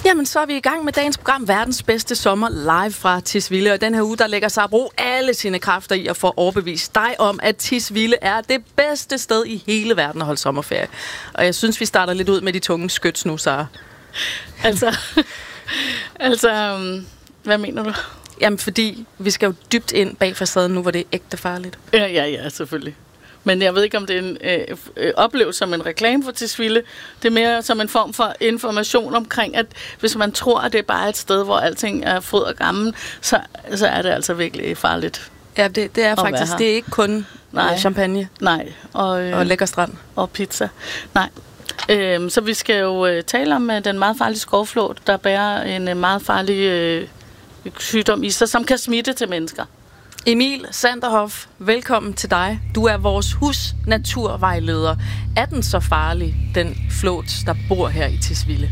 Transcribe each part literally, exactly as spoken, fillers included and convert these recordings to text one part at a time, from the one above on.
Jamen, så er vi i gang med dagens program, Verdens Bedste Sommer, live fra Tisvilde. Og den her uge, der lægger Sabro alle sine kræfter i at få overbevist dig om, at Tisvilde er det bedste sted i hele verden at holde sommerferie. Og jeg synes, vi starter lidt ud med de tunge skyts nu, Sara. Altså, altså, um, hvad mener du? Jamen, fordi vi skal jo dybt ind bag facaden nu, hvor det er ægte farligt. Ja, ja, ja, selvfølgelig. Men jeg ved ikke, om det er en øh, øh, oplevelse som en reklame for Tisvilde. Det er mere som en form for information omkring, at hvis man tror, at det er bare et sted, hvor alting er fryd og gammel, så, så er det altså virkelig farligt. Ja, det, det er faktisk. Det er ikke kun Nej. champagne Nej. Og, øh, og lækker strand. Og pizza. Nej. Øh, så vi skal jo øh, tale om øh, den meget farlige skovflåt, der bærer en øh, meget farlig øh, sygdom i sig, som kan smitte til mennesker. Emil Sanderhoff, velkommen til dig. Du er vores husnaturvejleder. Er den så farlig, den flåt, der bor her i Tisvilde?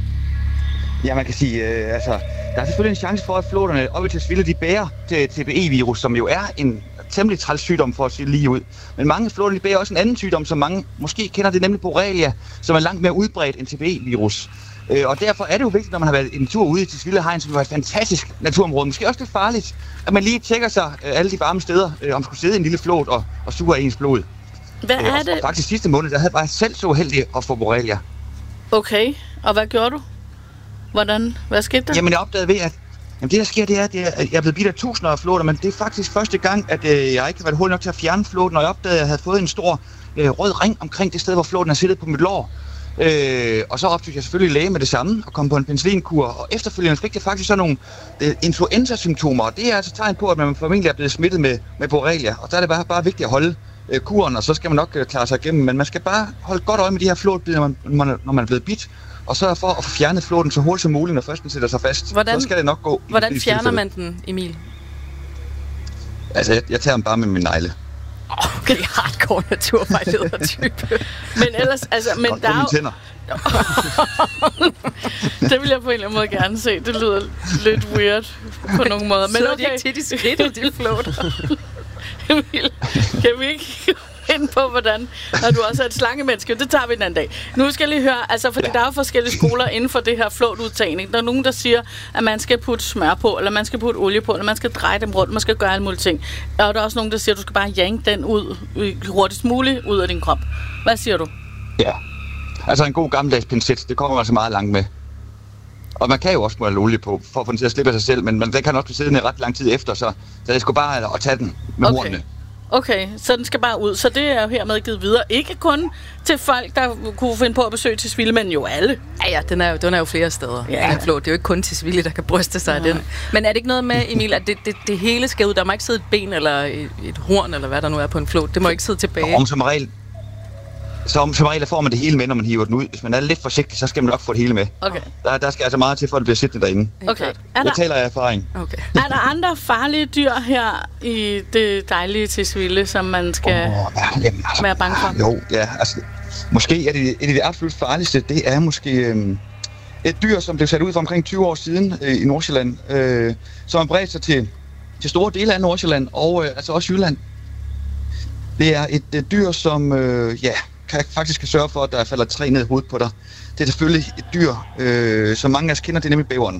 Ja, man kan sige, øh, altså, der er selvfølgelig en chance for, at flåterne oppe i Tisvilde, de bærer til T B E-virus, som jo er en temmelig træls sygdom for at sige lige ud. Men mange flåter, de bærer også en anden sygdom, som mange måske kender, det er nemlig Borrelia, som er langt mere udbredt end T B E-virus. Øh, og derfor er det jo vigtigt, når man har været en tur ude i Tisvilde Hegn, som jo er et fantastisk naturområde, måske også lidt farligt, at man lige tjekker sig øh, alle de varme steder, øh, om skulle sidde i en lille flåt og, og suge af ens blod. Hvad er øh, og, det? Og faktisk sidste måned, der havde jeg bare selv så heldig at få Borrelia. Okay, og hvad gjorde du? Hvordan? Hvad skete der? Jamen jeg opdagede ved, at jamen, det der sker, det er, det er, at jeg er blevet bidt af tusinder af flåter, men det er faktisk første gang, at øh, jeg ikke har været hurtig nok til at fjerne flåten, og jeg opdagede, at jeg havde fået en stor øh, rød ring omkring det sted, hvor flåten er siddet på mit lår. Øh, og så optog jeg selvfølgelig læge med det samme og kom på en penicillinkur, og efterfølgende fik jeg faktisk sådan nogle øh, influenza-symptomer, og det er altså tegn på, at man formentlig er blevet smittet med, med Borrelia, og der er det bare, bare vigtigt at holde øh, kuren, og så skal man nok øh, klare sig igennem, men man skal bare holde godt øje med de her flåtbider, når man, når man er blevet bidt, og så for at få fjernet flåten så hurtigt som muligt, når først den sætter sig fast. Hvordan, så skal det nok gå. Hvordan fjerner man den, Emil? Altså, jeg, jeg tager dem bare med min negle. Okay, hardcore naturvejleder-type. Men ellers, altså, men godt der er tænder. Det vil jeg på en eller anden måde gerne se. Det lyder lidt weird på nogle måder. Men så okay. er de ikke tit i skridtet, de flåter. Emil, kan vi ikke ind på, hvordan, når du også er et slangemenneske? Det tager vi en anden dag. Nu skal jeg lige høre, altså, fordi ja. der er jo forskellige skoler inden for det her flåtudtagning. Der er nogen, der siger, at man skal putte smør på, eller man skal putte olie på, eller man skal dreje dem rundt, man skal gøre alle mulige ting. Og der er også nogen, der siger, at du skal bare yanke den ud, hurtigst muligt, ud af din krop. Hvad siger du? Ja, altså en god gammeldags pincet, det kommer man altså meget langt med. Og man kan jo også smøre olie på, for at få den til at slippe af sig selv, men den kan også blive siddende ret lang tid efter, så, så jeg skulle bare at tage den med okay. hornene. Okay, så den skal bare ud. Så det er jo hermed givet videre. Ikke kun til folk, der kunne finde på at besøge Tisvilde, men jo alle. Ja, ja, den er jo, den er jo flere steder. Ja. Den flåt. Det er jo ikke kun Tisvilde, der kan bryste sig af den. Men er det ikke noget med, Emil, at det, det, det hele skal ud? Der må ikke sidde et ben eller et, et horn, eller hvad der nu er på en flåt. Det må ikke sidde tilbage. Om som regel, så om som regel får man det hele med, når man hiver den ud. Hvis man er lidt forsigtig, så skal man nok få det hele med. Okay. Der, der skal altså meget til, for at det bliver siddende derinde. Okay. Jeg der... taler af erfaring. Okay. Er der andre farlige dyr her i det dejlige Tisvilde, som man skal oh, ja, jamen, altså, være bange for? Jo, ja, altså, måske er det et af de absolut farligste, det er måske øhm, et dyr, som blev sat ud for omkring tyve år siden øh, i Nordsjælland, øh, som har bredt sig til, til store dele af Nordsjælland og øh, altså også Jylland. Det er et, et dyr, som øh, ja, kan faktisk kan sørge for, at der falder et træ ned i hovedet på dig. Det er selvfølgelig et dyr, øh, som mange af os kender, det er nemlig bæveren.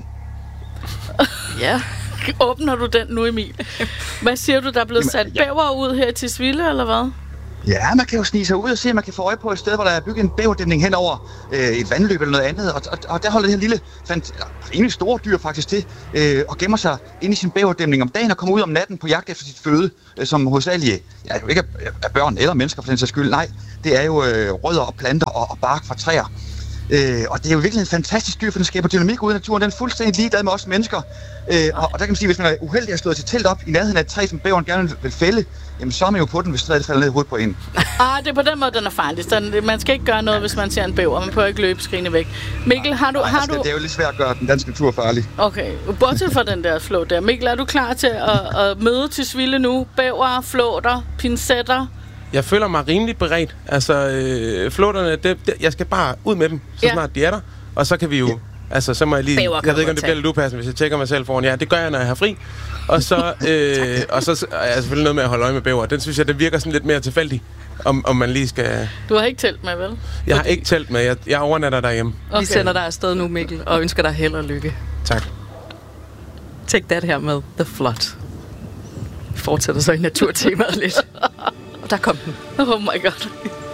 Ja. Åbner du den nu, Emil? Hvad siger du, der er blevet sat ja. bæver ud her i Tisvilde, eller hvad? Ja, man kan jo snige sig ud og se, at man kan få øje på et sted, hvor der er bygget en bæverdæmning hen over øh, et vandløb eller noget andet. Og, og, og der holder det her lille, fandt, rimelig store dyr faktisk til, øh, og gemmer sig inde i sin bæverdæmning om dagen og kommer ud om natten på jagt efter sit føde, øh, som hovedsageligt, ja, jo ikke er børn eller mennesker for den sags skyld. Nej, det er jo øh, rødder og planter og, og bark fra træer. Øh, og det er jo virkelig en fantastisk dyr, for den skaber dynamik ude i naturen. Den er fuldstændig ligeglad med os mennesker. Øh, og, og der kan man sige, hvis man er uheldig at stå til telt op i nærheden af et træ, som bæveren gerne vil fælde, jamen så er man jo på den, hvis træet falder ned i hovedet på en. Ah, det er på den måde, den er farlig. Den, man skal ikke gøre noget, hvis man ser en bæver. Man prøver ikke løbe skrigende væk. Mikkel, har du... Nej, har altså, du... Det er jo lidt svært at gøre den danske natur farlig. Okay, bortset fra den der flåt der. Mikkel, er du klar til at, at møde Tisvilde nu? Bæver, flåter, pincetter? Jeg føler mig rimelig beredt. Altså, øh, flåterne, det, det, jeg skal bare ud med dem, så ja. snart de er der. Og så kan vi jo... Ja. Altså, så må jeg lige... Bæver jeg ved ikke, om det bliver lidt upassende, hvis jeg tjekker mig selv foran. Ja, det gør jeg, når jeg har fri. Og så, øh, og så er jeg selvfølgelig noget med at holde øje med bæver. Den synes jeg, det virker sådan lidt mere tilfældig. om, om man lige skal... Du har ikke telt med, vel? Jeg har ikke telt med. Jeg, jeg overnatter derhjemme. Okay. Vi sender dig afsted nu, Mikkel, og ønsker dig held og lykke. Tak. Take that her med The Flood. Vi fortsætter så i naturtemaet lidt. Og der kom den. Oh my god.